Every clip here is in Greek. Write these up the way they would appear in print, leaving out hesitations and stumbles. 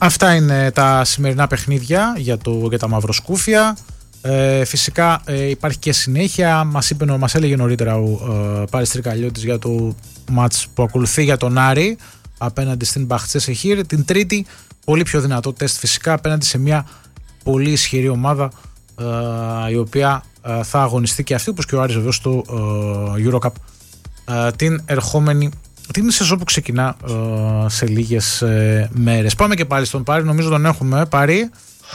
Αυτά είναι τα σημερινά παιχνίδια για τα μαυροσκούφια. Φυσικά υπάρχει και συνέχεια. Μας έλεγε νωρίτερα ο Πάρης Τρικαλιώτης για το μάτς που ακολουθεί για τον Άρη απέναντι στην Μπαχτσέσεχήρ την Τρίτη. Πολύ πιο δυνατό τεστ φυσικά απέναντι σε μια πολύ ισχυρή ομάδα η οποία θα αγωνιστεί και αυτή, όπως και ο Άρης βεβαίως στο Eurocup την σεζόν που ξεκινά σε λίγες μέρες. Πάμε και πάλι στον Πάρη, νομίζω τον έχουμε. Πάρη.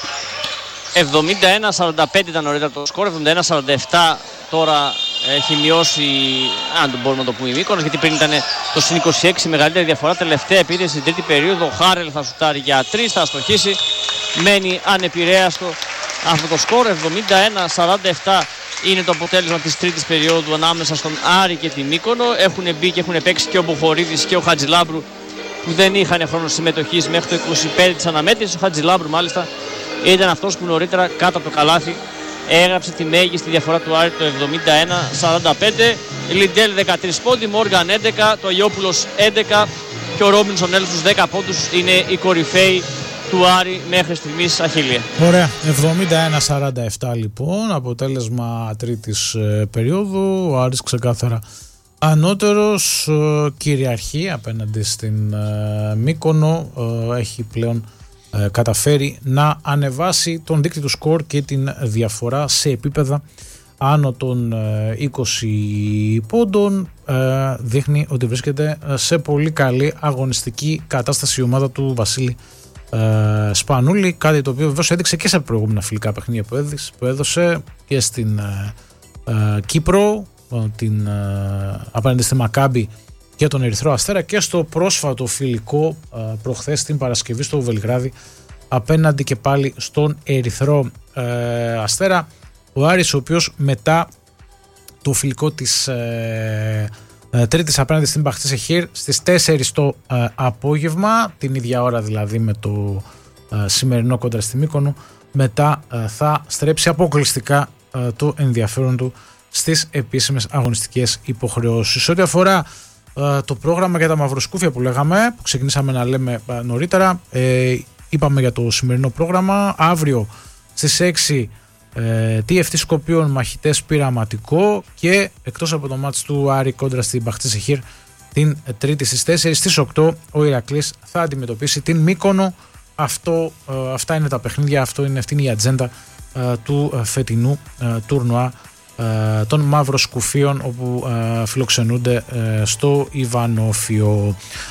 71-45 ήταν νωρίτερα το σκορ, 71-47 τώρα έχει μειώσει, αν το μπορούμε να το πούμε, η Μύκονος, γιατί πριν ήταν το συν 26 μεγαλύτερη διαφορά. Τελευταία επίθεση στην τρίτη περίοδο, ο Χάρελ θα σουτάρει για 3, θα αστοχίσει, μένει ανεπηρέαστο αυτό το σκορ. 71-47 είναι το αποτέλεσμα της τρίτης περίοδου ανάμεσα στον Άρη και τη Μύκονο. Έχουν μπει και έχουν παίξει και ο Μποχορίδης και ο Χατζηλάμπρου, που δεν είχαν χρόνο συμμετοχής μέχρι το 25 της αναμέτρησης. Ο Χατζηλάμπρου μάλιστα ήταν αυτός που νωρίτερα κάτω από το καλάθι έγραψε τη μέγιστη διαφορά του Άρη το 71-45. Λιντέλ 13 πόντι, Μόργαν 11, το Αγιόπουλος 11 και ο Ρόμπινσον έλαβε στους 10 πόντους. Είναι η κορυφαίοι του Άρη μέχρι στιγμής, Αχιλλία. Ωραία, 71-47 λοιπόν, αποτέλεσμα τρίτης περίοδου. Ο Άρης ξεκάθαρα ανώτερος, κυριαρχεί απέναντι στην Μύκονο, έχει πλέον καταφέρει να ανεβάσει τον δείκτη του σκορ και την διαφορά σε επίπεδα άνω των 20 πόντων. Δείχνει ότι βρίσκεται σε πολύ καλή αγωνιστική κατάσταση η ομάδα του Βασίλη Σπανούλη, κάτι το οποίο βεβαίως έδειξε και σε προηγούμενα φιλικά παιχνίδια που έδωσε και στην Κύπρο, απέναντι στη Μακάμπι και τον Ερυθρό Αστέρα, και στο πρόσφατο φιλικό προχθές την Παρασκευή στο Βελιγράδι απέναντι και πάλι στον Ερυθρό Αστέρα. Ο Άρης, ο οποίος μετά το φιλικό της Τρίτης απέναντι στην Μπαχτσέσεχήρ στις 4 το απόγευμα, την ίδια ώρα δηλαδή με το σημερινό κόντρα στη Μύκονο, μετά θα στρέψει αποκλειστικά το ενδιαφέρον του στις επίσημες αγωνιστικές υποχρεώσεις. Ό,τι αφορά το πρόγραμμα για τα μαυροσκούφια που λέγαμε, που ξεκινήσαμε να λέμε νωρίτερα, είπαμε για το σημερινό πρόγραμμα. Αύριο στις 6 TFT Σκοπίων μαχητές πειραματικό, και εκτός από το μάτς του Άρη κόντρα στην Μπαχτσέσεχήρ την Τρίτη στις 4, στις 8 ο Ηρακλής θα αντιμετωπίσει την Μύκονο. Αυτά είναι τα παιχνίδια, αυτή είναι η ατζέντα του φετινού τουρνουά των μαυροσκουφίων, όπου φιλοξενούνται στο Ιβανόφιο.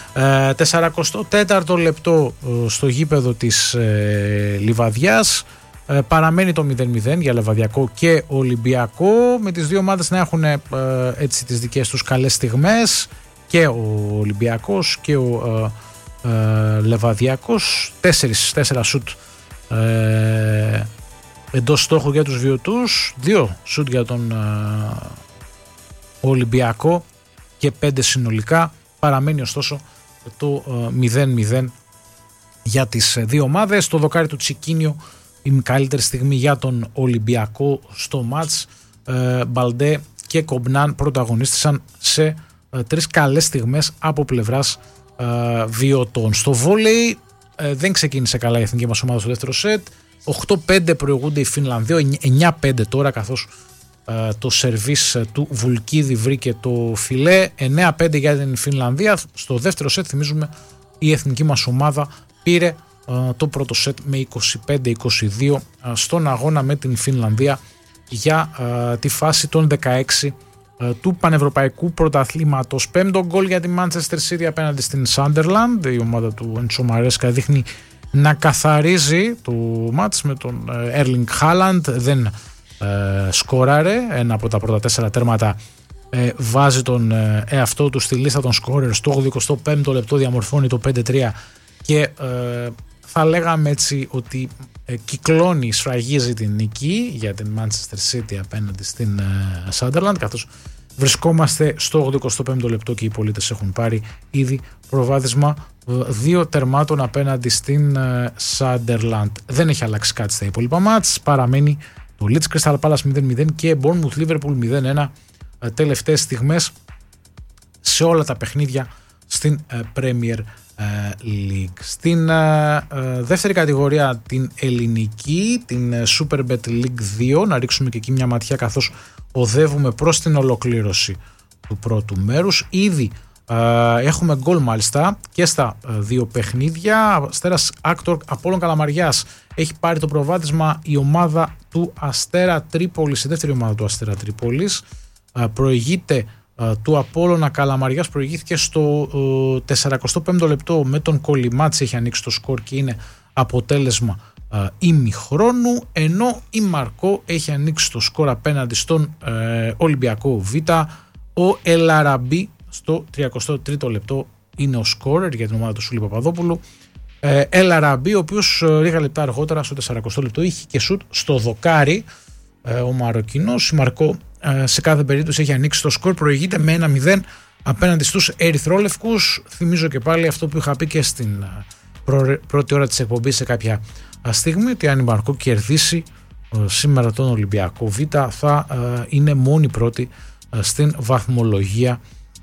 44ο λεπτό στο γήπεδο της Λιβαδιάς. Παραμένει το 0-0 για Λεβαδιακό και Ολυμπιακό, με τις δύο ομάδες να έχουν έτσι τις δικές τους καλές στιγμές, και ο Ολυμπιακός και ο Λεβαδιακός. 4 σουτ εντός στόχου για τους βιωτούς, 2 σουτ για τον Ολυμπιακό και 5 συνολικά. Παραμένει ωστόσο το 0-0 για τις δύο ομάδες. Το δοκάρι του Τσικίνιο, η καλύτερη στιγμή για τον Ολυμπιακό στο μάτς. Μπαλντέ και Κομπνάν πρωταγωνίστησαν σε 3 καλές στιγμές από πλευράς βιωτών. Στο βόλεϊ δεν ξεκίνησε καλά η εθνική μας ομάδα στο δεύτερο σετ. 8-5 προηγούνται οι Φινλανδοί, 9-5 τώρα, καθώς το σερβίς του Βουλκίδη βρήκε το φιλέ. 9-5 για την Φινλανδία. Στο δεύτερο σετ, θυμίζουμε, η εθνική μας ομάδα πήρε το πρώτο σετ με 25-22 στον αγώνα με την Φινλανδία για τη φάση των 16 του Πανευρωπαϊκού Πρωταθλήματος. 5ο γκολ για τη Manchester City απέναντι στην Sunderland. Η ομάδα του Εντσο Μαρέσκα δείχνει να καθαρίζει το μάτς με τον Erling Haaland. Δεν σκόραρε ένα από τα πρώτα 4 τέρματα. Βάζει τον εαυτό του στη λίστα των σκόρερ. Στο 85ο λεπτό διαμορφώνει το 5-3 και θα λέγαμε έτσι ότι κυκλώνει, σφραγίζει την νίκη για την Manchester City απέναντι στην Sunderland, καθώς βρισκόμαστε στο 85ο λεπτό και οι πολίτες έχουν πάρει ήδη προβάδισμα 2 τερμάτων απέναντι στην Sunderland. Δεν έχει αλλάξει κάτι στα υπόλοιπα μάτς. Παραμένει το Leeds Crystal Palace 0-0 και Bournemouth Liverpool 0-1 τελευταίες στιγμές σε όλα τα παιχνίδια στην Premier League. Στην δεύτερη κατηγορία, την ελληνική, την Superbet League 2, να ρίξουμε και εκεί μια ματιά καθώς οδεύουμε προς την ολοκλήρωση του πρώτου μέρους. Ήδη έχουμε γκολ μάλιστα και στα δύο παιχνίδια. Αστέρας Άκτορ Απόλλων Καλαμαριάς, έχει πάρει το προβάδισμα η ομάδα του Αστέρα Τρίπολης, η δεύτερη ομάδα του Αστέρα Τρίπολης. Προηγείται του Απόλλωνα Καλαμαριάς, προηγήθηκε στο 45ο λεπτό με τον Κολυμάτση, έχει ανοίξει το σκορ και είναι αποτέλεσμα ημιχρόνου, ενώ η Μαρκό έχει ανοίξει το σκορ απέναντι στον Ολυμπιακό Β. Ο Ελαραμπή στο 33ο λεπτό είναι ο σκόρερ για την ομάδα του Σούλη Παπαδόπουλου. Ελαραμπή, ο οποίος λίγα λεπτά αργότερα στο 40ο λεπτό είχε και σουτ στο δοκάρι. Ο Μαροκινός, η Μαρκό σε κάθε περίπτωση έχει ανοίξει το σκορ, προηγείται με 1-0 απέναντι στους ερυθρόλευκους. Θυμίζω και πάλι αυτό που είχα πει και στην πρώτη ώρα της εκπομπής σε κάποια στιγμή, ότι αν η Μαρκό κερδίσει σήμερα τον Ολυμπιακό Β, θα είναι μόνη πρώτη στην βαθμολογία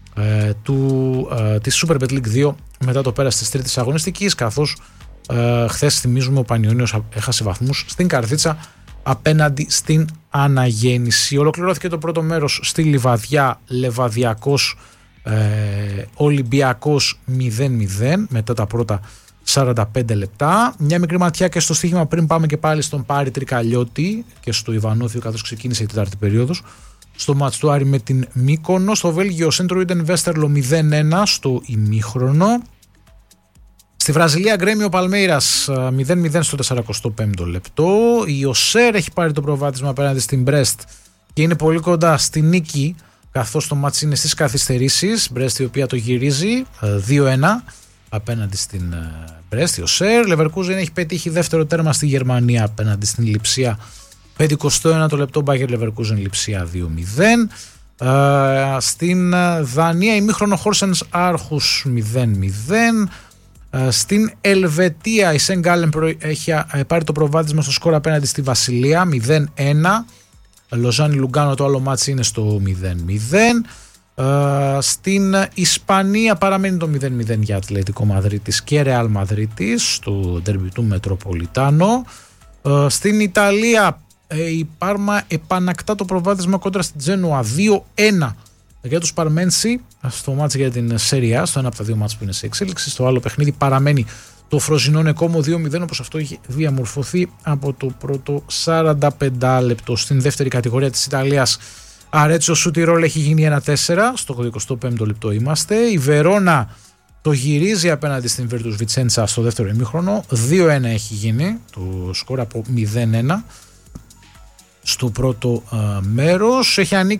της Super Bet League 2 μετά το πέρας της τρίτης αγωνιστικής, καθώς χθες θυμίζουμε ο Πανιωνίος έχασε βαθμούς στην Καρδίτσα απέναντι στην Αναγέννηση. Ολοκληρώθηκε το πρώτο μέρος στη Λιβαδιά, Λεβαδιακός Ολυμπιακός 0-0 μετά τα πρώτα 45 λεπτά. Μια μικρή ματιά και στο στοίχημα πριν πάμε και πάλι στον Πάρη Τρικαλιώτη και στο Ιβανόθιο, καθώς ξεκίνησε η τέταρτη περίοδος. Στο μάτς του Άρη με την Μύκονο. Στο Βέλγιο, Σέντροϊντεν Βέστερλο 0-1 στο ημίχρονο. Στη Βραζιλία, Γκρέμιο Παλμέιρας 0-0 στο 45ο λεπτό. Η Οσέρ έχει πάρει το προβάδισμα απέναντι στην Μπρέστ και είναι πολύ κοντά στη νίκη, καθώς το μάτς είναι στις καθυστερήσεις. Μπρέστ η οποία το γυρίζει 2-1 απέναντι στην Μπρέστ. Η Οσέρ Λεβερκούζεν έχει πετύχει δεύτερο τέρμα στη Γερμανία απέναντι στην Λειψία. 51ο λεπτό, Μπάγερ Λεβερκούζεν Λειψία 2-0. Στην Δανία, ημίχρονο Χόρσενς Άρχους 0-0. Στην Ελβετία, η Σεν Γκάλεν έχει πάρει το προβάδισμα στο σκορ απέναντι στη Βασιλεία 0-1. Λοζάνι Λουγκάνο, το άλλο μάτσι είναι στο 0-0. Στην Ισπανία παραμένει το 0-0 για Ατλέτικο Μαδρίτης και Ρεάλ Μαδρίτης στο ντέρμπι του Μετροπολιτάνο. Στην Ιταλία, η Πάρμα επανακτά το προβάδισμα κόντρα στην Τζένουα 2-1 για τους Παρμέντσι στο μάτς για την Σέρια, στο ένα από τα δύο μάτς που είναι σε εξέλιξη. Στο άλλο παιχνίδι παραμένει το Φροζινόνε Κόμο 2-0, όπως αυτό έχει διαμορφωθεί από το πρώτο 45 λεπτό. Στην δεύτερη κατηγορία της Ιταλίας, Αρέτσο Σουτιρόλ έχει γίνει 1-4, στο 25ο λεπτό είμαστε. Η Βερόνα το γυρίζει απέναντι στην Βίρτους Βιτσέντσα στο δεύτερο ημίχρονο, 2-1 έχει γίνει το σκορ από 0-1 στο πρώτο μέρος.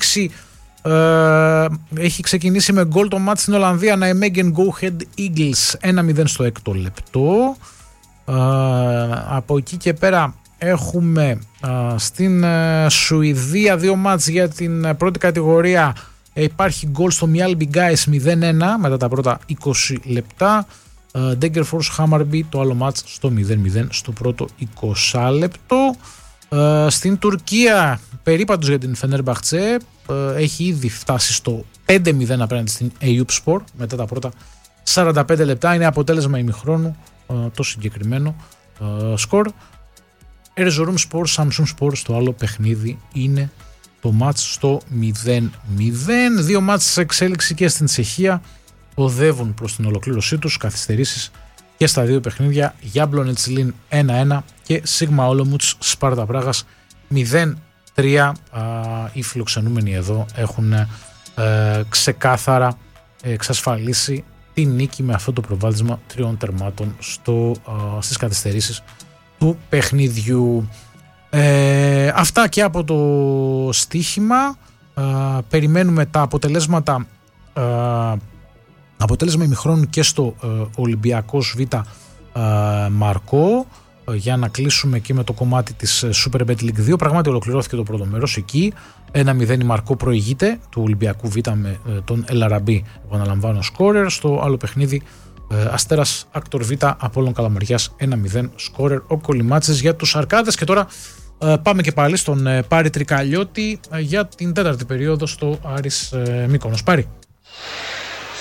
Έχει ξεκινήσει με γκολ το μάτς στην Ολλανδία, Nijmegen Go Ahead Eagles 1-0 στο έκτο λεπτό. Από εκεί και πέρα έχουμε στην Σουηδία δύο μάτς για την πρώτη κατηγορία. Υπάρχει γκολ στο Mjällby Guys 0-1 μετά τα πρώτα 20 λεπτά. Degerfors Hammarby το άλλο μάτς στο 0-0 στο πρώτο 20 λεπτό. Στην Τουρκία, περίπατος για την Φενέρμπαχτσε, έχει ήδη φτάσει στο 5-0 απέναντι στην Eyüpspor μετά τα πρώτα 45 λεπτά. Είναι αποτέλεσμα ημιχρόνου το συγκεκριμένο σκορ. Erzurum Spor, Samsun Spor στο άλλο παιχνίδι είναι το μάτς στο 0-0. Δύο μάτς σε εξέλιξη και στην Τσεχία οδεύουν προς την ολοκλήρωσή τους, καθυστερήσεις και στα δύο παιχνίδια. Γιάμπλονετς Λιν 1-1 και Σίγμα Όλομουτς Σπάρτα Πράγας 0-3. Οι φιλοξενούμενοι εδώ έχουν ξεκάθαρα εξασφαλίσει τη νίκη με αυτό το προβάδισμα 3 τερμάτων στις καθυστερήσεις του παιχνιδιού. Αυτά και από το στοίχημα. Περιμένουμε τα αποτελέσματα, αποτέλεσμα ημιχρόνου και στο Ολυμπιακός Β Μαρκό, για να κλείσουμε και με το κομμάτι της Super Bet League 2. Πράγματι ολοκληρώθηκε το πρώτο μέρος εκεί. 1-0 η Μαρκό προηγείται του Ολυμπιακού Β με τον Ελαραμπή, επαναλαμβάνω, σκόρερ. Στο άλλο παιχνίδι Αστέρας Άκτορ Β Απόλλων Καλαμαριάς 1-0 σκόρερ ο Κολυμάτσης για τους Αρκάδες. Και τώρα πάμε και πάλι στον Πάρη Τρικαλιώτη για την τέταρτη περίοδο στο Άρης Μύκονος. Πάρη.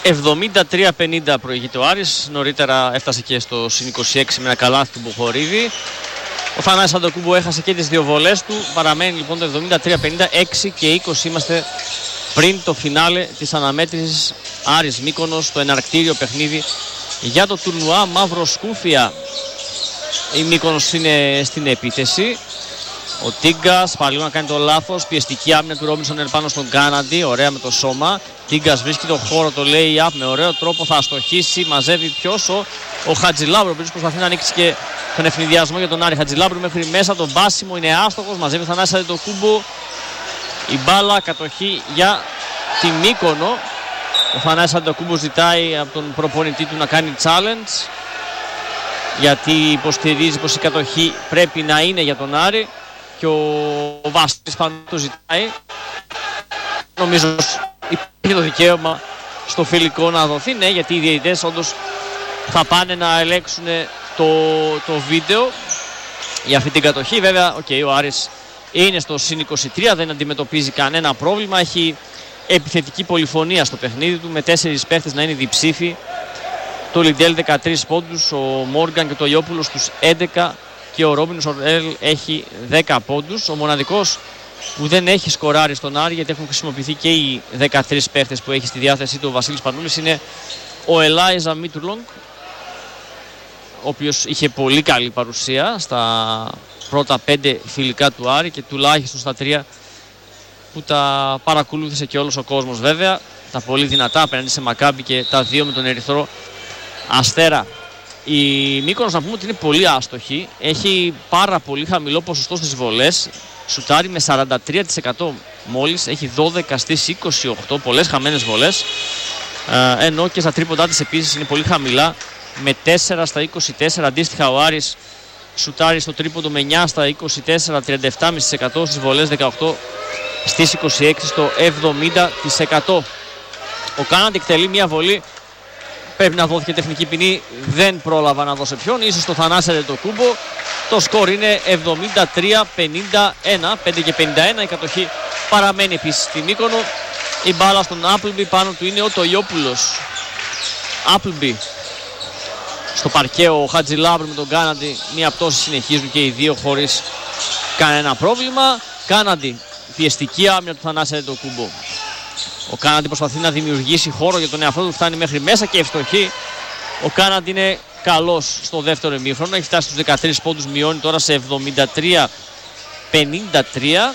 73-50 προηγείται ο Άρης. Νωρίτερα έφτασε και στο συν 26 με ένα καλάθι του Μποχορίδη. Ο Θανάσης Αντοκούμπο έχασε και τις δύο βολές του. Παραμένει λοιπόν το 73-50, 6 και 20 είμαστε πριν το φινάλε της αναμέτρησης Άρης Μύκονος, το εναρκτήριο παιχνίδι για το τουρνουά. Μαύρο σκούφια η Μύκονος είναι στην επίθεση. Ο Τίγκας πάλι να κάνει το λάθος. Πιεστική άμυνα του Ρόμπινσον πάνω στον Κάναντι. Ωραία με το σώμα. Τίγκας βρίσκει το χώρο, το λέει up με ωραίο τρόπο. Θα αστοχίσει. Μαζεύει ποιος? Ο Χατζηλάμπρου. Ο οποίος προσπαθεί να ανοίξει και τον ευνηδιασμό για τον Άρη. Χατζηλάμπρου μέχρι μέσα. Τον μπάσιμο είναι άστοχος. Μαζεύει ο Θανάσης Αντετοκούμπο. Η μπάλα κατοχή για τη Μύκονο. Ο Θανάσης Αντετοκούμπο ζητάει από τον προπονητή του να κάνει challenge, γιατί υποστηρίζει πως η κατοχή πρέπει να είναι για τον Άρη. Και ο Βασίλης πάνω το ζητάει. Νομίζω υπήρχε το δικαίωμα στο φιλικό να δοθεί. Ναι, γιατί οι διαιτητές όντως θα πάνε να ελέγξουν το βίντεο για αυτή την κατοχή. Βέβαια, ο Άρης είναι στο συν 23, δεν αντιμετωπίζει κανένα πρόβλημα. Έχει επιθετική πολυφωνία στο παιχνίδι του με 4 παίχτες να είναι διψήφοι. Το Λιντέλ 13 πόντους, ο Μόργαν και το Ιόπουλο στους 11 και ο Ρόμπινσον έχει 10 πόντους. Ο μοναδικός που δεν έχει σκοράρει στον Άρη, γιατί έχουν χρησιμοποιηθεί και οι 13 παίχτες που έχει στη διάθεσή του ο Βασίλης Πανούλης, είναι ο Ελάιζα Μίτουρλονγκ, ο οποίος είχε πολύ καλή παρουσία στα πρώτα 5 φιλικά του Άρη και τουλάχιστον στα 3 που τα παρακολούθησε και όλος ο κόσμος. Βέβαια, τα πολύ δυνατά απέναντι σε Μακάμπι και τα 2 με τον Ερυθρό Αστέρα. Η Μύκονος, να πούμε ότι είναι πολύ άστοχη. Έχει πάρα πολύ χαμηλό ποσοστό στις βολές. Σουτάρει με 43% μόλις. Έχει 12 στις 28. Πολλές χαμένες βολές. Ενώ και στα τρίποντά της επίσης είναι πολύ χαμηλά. Με 4 στα 24. Αντίστοιχα ο Άρης σουτάρει στο τρίποντο με 9 στα 24. 37,5% στις βολές. 18 στις 26 στο 70%. Ο Κάναντι εκτελεί μια βολή. Πρέπει να δόθηκε τεχνική ποινή, δεν πρόλαβα να δώσω ποιον, ίσως το Θανάση Αντετοκούμπο. Το σκορ είναι 73-51, 5 και 51, η κατοχή παραμένει επίσης στη Μύκονο. Η μπάλα στον Άπλμπι, πάνω του είναι ο Τοιόπουλος. Άπλμπι στο παρκαίο, ο Χατζηλάμπρου με τον Κάναντι, μία πτώση συνεχίζουν και οι δύο χωρίς κανένα πρόβλημα. Κάναντι, πιεστική άμυνα του Θανάση Αντετοκούμπο. Ο Κάναντι προσπαθεί να δημιουργήσει χώρο για τον εαυτό του, φτάνει μέχρι μέσα και ευστοχή. Ο Κάναντι είναι καλός στο δεύτερο ημίχρονο, έχει φτάσει στους 13 πόντους, μειώνει τώρα σε 73-53.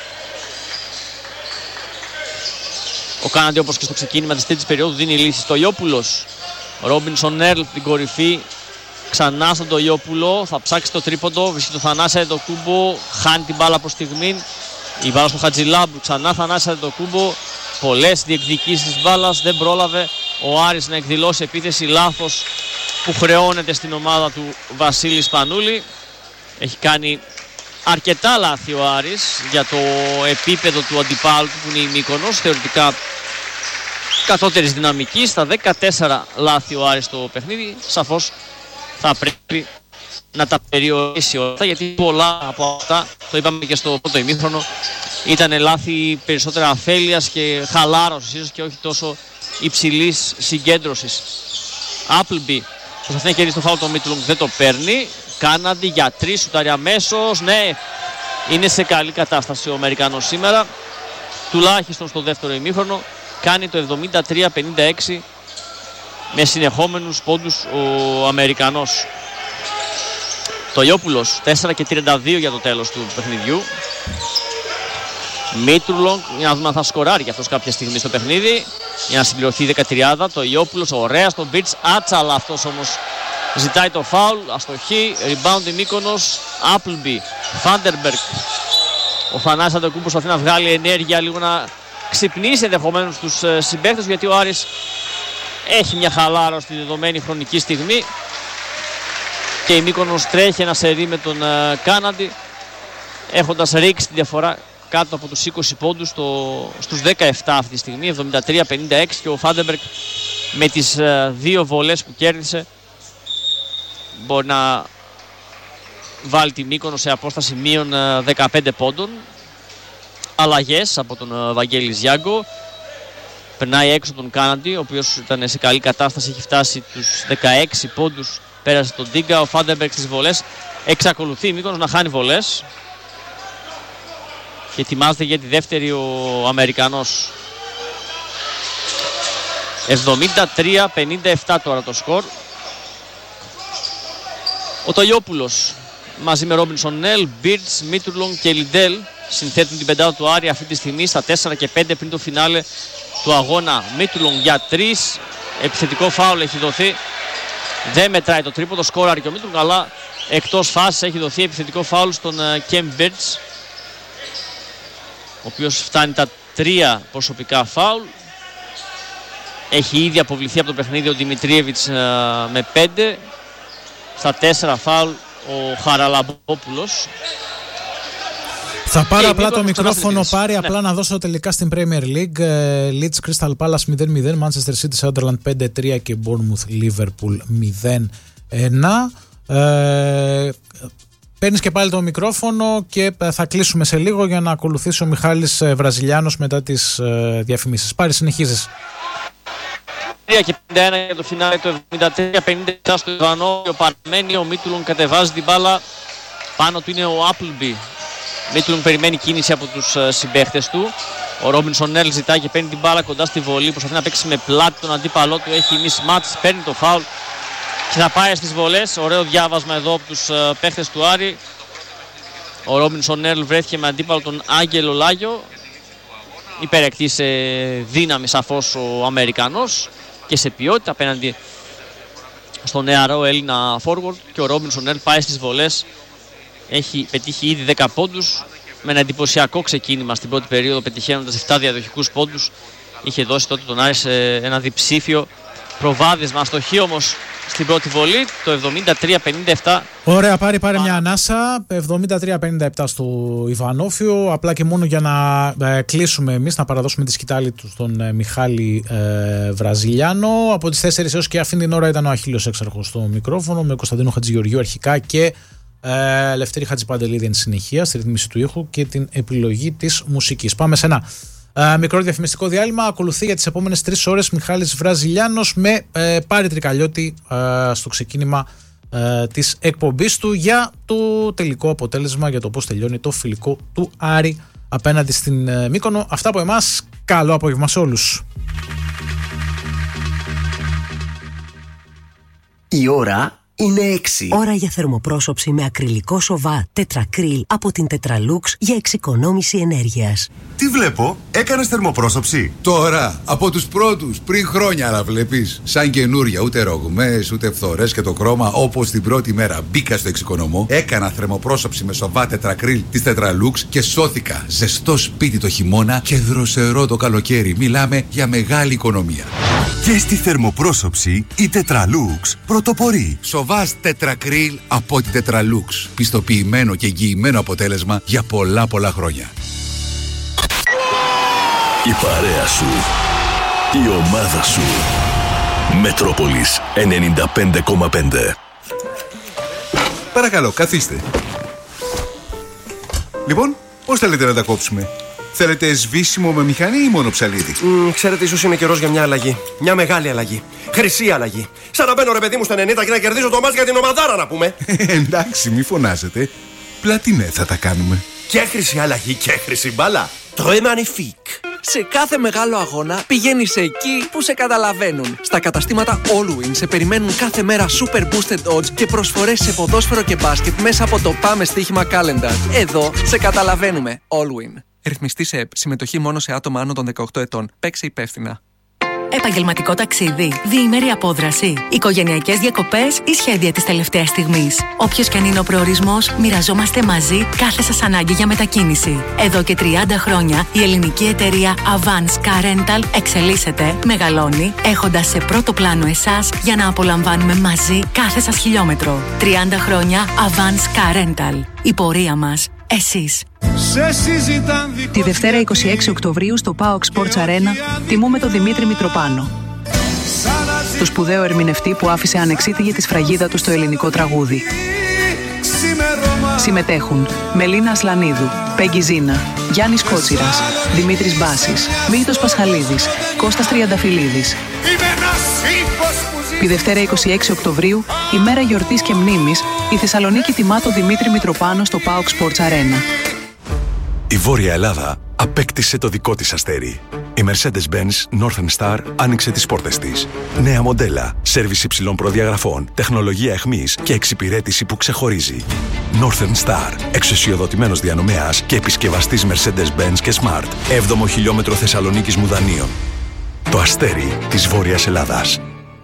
Ο Κάναντι, όπως και στο ξεκίνημα της τρίτης περίοδου, δίνει λύση στο Ιόπουλος. Ρόμπινσον Έρλ την κορυφή, ξανά στον Τοιόπουλο, θα ψάξει το τρίποντο, βρίσκει το Θανάση Αντετοκούμπο, χάνει την μπάλα προς στιγμή. Η μπάλα στο Χατζηλάμπου, ξανά Θανάση Αντετοκούμπο. Πολλές διεκδικήσεις της μπάλας, δεν πρόλαβε ο Άρης να εκδηλώσει επίθεση, λάθος που χρεώνεται στην ομάδα του Βασίλη Σπανούλη. Έχει κάνει αρκετά λάθη ο Άρης για το επίπεδο του αντιπάλου του που είναι η Μύκονος, θεωρητικά κατώτερης δυναμικής. Στα 14 λάθη ο Άρης στο παιχνίδι, σαφώς θα πρέπει να τα περιορίσει όλα, γιατί πολλά από αυτά, το είπαμε και στο πρώτο ημίχρονο, ήταν λάθη περισσότερα αφέλειας και χαλάρωσης, ίσως και όχι τόσο υψηλής συγκέντρωσης. Άπλμπι προσπαθεί να κερδίσει το φάουλ, το Μίτλουγκ δεν το παίρνει. Κάναντι για 3, σουτάρει αμέσως. Ναι, είναι σε καλή κατάσταση ο Αμερικανός σήμερα, τουλάχιστον στο δεύτερο ημίχρονο. Κάνει το 73-56 με συνεχόμενους πόντους ο Αμερικανός. Τοιόπουλος 4 και 32 για το τέλος του παιχνιδιού. Μίτουρλονγκ, για να δούμε αν θα σκοράρει και αυτός κάποια στιγμή στο παιχνίδι, για να συμπληρωθεί η 13. Τοιόπουλος, ωραία στον Μπιτς, άτσαλα αυτός όμως ζητάει το φάουλ, αστοχή, rebound η Μύκονος. Άπλμπι, Φάντερμπεργκ. Ο Θανάσης Αντετοκούμπος προσπαθεί να βγάλει ενέργεια, λίγο να ξυπνήσει ενδεχομένως τους συμπαίκτες, γιατί ο Άρης έχει μια χαλάρωση στη δεδομένη χρονική στιγμή και η Μύκονος τρέχει ένα σερί με τον Κάναντι, έχοντας ρίξει τη διαφορά κάτω από τους 20 πόντους στους 17 αυτή τη στιγμή, 73-56, και ο Φάντεμπεργκ με τις δύο βολές που κέρδισε μπορεί να βάλει τη Μύκονο σε απόσταση μείον 15 πόντων. Αλλαγές από τον Βαγγέλη Ζιάγκο. περνάει έξω τον Κάναντι, ο οποίος ήταν σε καλή κατάσταση, έχει φτάσει τους 16 πόντους, πέρασε τον Τίγκα. Ο Φάντεμπεργκ στις βολές, εξακολουθεί η Μύκονος να χάνει βολές και ετοιμάζεται για τη δεύτερη ο Αμερικανός. 73-57 τώρα το σκορ. Ο Τολιόπουλος μαζί με Ρόμπινσον Νέλ, Μπίρτς, Μίτουρλον και Λιντέλ συνθέτουν την πεντάδα του Άρη αυτή τη στιγμή στα 4 και 5 πριν το φινάλε του αγώνα. Μίτουρλον για 3, επιθετικό φάουλ έχει δοθεί, δεν μετράει το τρίποντο, σκόραρε και ο Μίτουρλον, αλλά εκτός φάσης έχει δοθεί επιθετικό φάουλ στον Κεμ Μπίρτς, ο οποίος φτάνει τα 3 προσωπικά φάουλ. Έχει ήδη αποβληθεί από το παιχνίδι ο Δημητρίεβιτς με 5. Στα 4 φάουλ ο Χαραλαμπόπουλος. Θα πάρω απλά το μικρόφωνο, πάρει απλά να δώσω τελικά στην Premier League. Leeds Crystal Palace 0-0, Manchester City Sunderland 5-3 και Bournemouth Liverpool 0-1. Παίρνεις και πάλι το μικρόφωνο και θα κλείσουμε σε λίγο για να ακολουθήσει ο Μιχάλης Βραζιλιάνος μετά τις διαφημίσεις. Πάρει, συνεχίζεις. 3 και 51 για το φινάλε, το 73-57 στο Ιβανόβιο παραμένει. Ο Μίτουλον κατεβάζει την μπάλα, πάνω του είναι ο Appleby. Μίτουλον περιμένει κίνηση από τους συμπαίχτες του. Ο Ρόμπινσον Νέλ ζητάει και παίρνει την μπάλα κοντά στη βολή, προσπαθεί να παίξει με πλάτη τον αντίπαλό του, έχει mismatch, παίρνει το φάουλ και θα πάει στις βολές. Ωραίο διάβασμα εδώ από τους παίχτες του Άρη. Ο Ρόμπινσον Νέλ βρέθηκε με αντίπαλο τον Άγγελο Λάγιο, υπερεκτή σε δύναμη σαφώς ο Αμερικανός και σε ποιότητα απέναντι στον νεαρό Έλληνα forward, και ο Ρόμπινσον Νέλ πάει στις βολές, έχει πετύχει ήδη 10 πόντους με ένα εντυπωσιακό ξεκίνημα στην πρώτη περίοδο, πετυχαίνοντας 7 διαδοχικούς πόντους. Είχε δώσει τότε τον Άρη σε ένα διψήφιο προβάδισμα, αστοχή όμως στην πρώτη βολή, το 73-57. Ωραία, πάρει μια ανάσα. 73-57 στο Ιβανόφιο. Απλά και μόνο για να κλείσουμε εμείς, να παραδώσουμε τη σκητάλη του στον Μιχάλη Βραζιλιάνο. Από τις 4 έως και αυτήν την ώρα ήταν ο Αχίλλειος Έξαρχος στο μικρόφωνο, με Κωνσταντίνο Χατζηγεωργίου αρχικά και Λευτέρη Χατζηπαντελίδη εν συνεχεία, στη ρύθμιση του ήχου και την επιλογή της μουσικής. Πάμε σε ένα μικρό διαφημιστικό διάλειμμα. Ακολουθεί για τις επόμενες 3 ώρες Μιχάλης Βραζιλιάνος με Πάρη Τρικαλιώτη στο ξεκίνημα της εκπομπής του για το τελικό αποτέλεσμα, για το πώς τελειώνει το φιλικό του Άρη απέναντι στην Μύκονο. Αυτά από εμάς. Καλό απόγευμα σε όλους. Η ώρα είναι 6. Ώρα για θερμοπρόσωψη με ακριλικό σοβά τετρακρίλ από την Tetralux για εξοικονόμηση ενέργειας. Τι βλέπω, έκανες θερμοπρόσωψη? Τώρα, από τους πρώτους, πριν χρόνια, αλλά βλέπεις. Σαν καινούρια, ούτε ρογμές, ούτε φθορές και το χρώμα, όπως την πρώτη μέρα μπήκα στο εξοικονομώ, έκανα θερμοπρόσωψη με σοβά τετρακρίλ της Tetralux και σώθηκα. Ζεστό σπίτι το χειμώνα και δροσερό το καλοκαίρι. Μιλάμε για μεγάλη οικονομία. Και στη θερμοπρόσωψη η Tetralux πρωτοπορεί. Σοβάς τετρακρίλ από την Tetralux. Πιστοποιημένο και εγγυημένο αποτέλεσμα για πολλά χρόνια. Η παρέα σου, η ομάδα σου. Μετρόπολης 95,5. Παρακαλώ, καθίστε. Λοιπόν, πώς θέλετε να τα κόψουμε? Θέλετε σβήσιμο με μηχανή ή μόνο ψαλίδι? Ξέρετε, ίσως είναι καιρός για μια αλλαγή. Μια μεγάλη αλλαγή. Χρυσή αλλαγή. Σαν να μπαίνω, ρε παιδί μου, στα 90 και να κερδίζω το μάτς για την ομαδάρα, να πούμε. Εντάξει, μη φωνάζετε. Πλατινέ θα τα κάνουμε. Και χρυσή αλλαγή και χρυσή μπάλα. Très magnifique. Σε κάθε μεγάλο αγώνα πηγαίνεις εκεί που σε καταλαβαίνουν. Στα καταστήματα Allwin σε περιμένουν κάθε μέρα super boosted odds και προσφορές σε ποδόσφαιρο και μπάσκετ μέσα από το Πάμε Στοίχημα Calendar. Εδώ σε καταλαβαίνουμε. Allwin. Ρυθμιστή σε ΕΠ. Συμμετοχή μόνο σε άτομα άνω των 18 ετών. Παίξε υπεύθυνα. Επαγγελματικό ταξίδι, διήμερη απόδραση, οικογενειακές διακοπές ή σχέδια της τελευταίας στιγμής. Όποιος και αν είναι ο προορισμός, μοιραζόμαστε μαζί κάθε σας ανάγκη για μετακίνηση. Εδώ και 30 χρόνια η ελληνική εταιρεία Avance Car Rental εξελίσσεται, μεγαλώνει, έχοντας σε πρώτο πλάνο εσάς για να απολαμβάνουμε μαζί κάθε σας χιλιόμετρο. 30 χρόνια Avance Car Rental. Η πορεία μας. Εσείς. Τη Δευτέρα 26 Οκτωβρίου στο PAOK Sports Arena τιμούμε τον Δημήτρη Μητροπάνο, το σπουδαίο ερμηνευτή που άφησε ανεξίτηλη τη σφραγίδα του στο ελληνικό τραγούδι. Συμμετέχουν Μελίνα Ασλανίδου, Πέγγι Ζίνα, Γιάννης Κότσιρας, Δημήτρης Μπάσης, Μίλτος Πασχαλίδης, Κώστας Τριανταφυλλίδης. Τη Δευτέρα 26 Οκτωβρίου, ημέρα γιορτής και μνήμης, η Θεσσαλονίκη τιμά τον Δημήτρη Μητροπάνο στο PAOK Sports Arena. Η Βόρεια Ελλάδα απέκτησε το δικό της αστέρι. Η Mercedes-Benz Northern Star άνοιξε τις πόρτες της. Νέα μοντέλα, σέρβις υψηλών προδιαγραφών, τεχνολογία εχμής και εξυπηρέτηση που ξεχωρίζει. Northern Star, εξουσιοδοτημένος διανομέας και επισκευαστής Mercedes-Benz και Smart. 7ο χιλιόμετρο Θεσσαλονίκης Μουδανίων. Το αστέρι της Βόρειας Ελλάδας.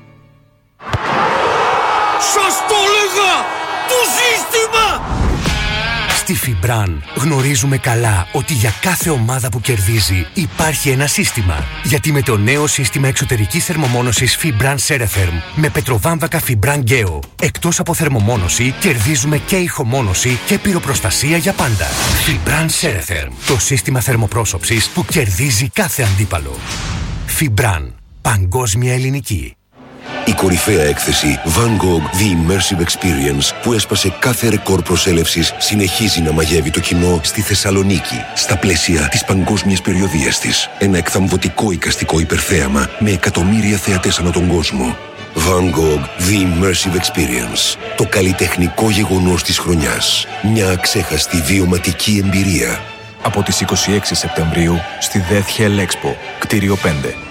Σας το έλεγα! Το σύστημα! Στη Φιμπραν γνωρίζουμε καλά ότι για κάθε ομάδα που κερδίζει υπάρχει ένα σύστημα. Γιατί με το νέο σύστημα εξωτερικής θερμομόνωσης Fibran Ceretherm με πετροβάμβακα Fibran Geo, εκτός από θερμομόνωση, κερδίζουμε και ηχομόνωση και πυροπροστασία για πάντα. Fibran Ceretherm, το σύστημα θερμοπρόσωψης που κερδίζει κάθε αντίπαλο. Fibran, παγκόσμια ελληνική. Η κορυφαία έκθεση Van Gogh The Immersive Experience που έσπασε κάθε ρεκόρ προσέλευσης συνεχίζει να μαγεύει το κοινό στη Θεσσαλονίκη στα πλαίσια της παγκόσμιας περιοδίας της. Ένα εκθαμβωτικό εικαστικό υπερθέαμα με εκατομμύρια θεατές ανά τον κόσμο. Van Gogh The Immersive Experience. Το καλλιτεχνικό γεγονός της χρονιάς. Μια αξέχαστη βιωματική εμπειρία. Από τις 26 Σεπτεμβρίου στη Death Hell Expo, κτίριο 5.